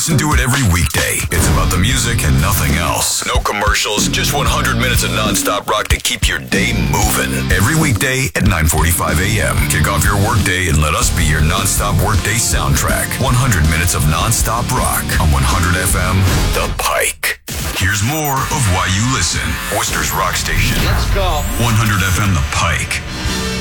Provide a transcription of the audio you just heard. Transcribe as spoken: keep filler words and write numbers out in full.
Listen to it every weekday. It's about the music and nothing else. No commercials, just one hundred minutes of nonstop rock to keep your day moving. Every weekday at nine forty-five a.m. Kick off your workday and let us be your nonstop workday soundtrack. one hundred minutes of nonstop rock on one hundred F M, The Pike. Here's more of why you listen. Worcester's rock station. Let's go. one hundred F M, The Pike.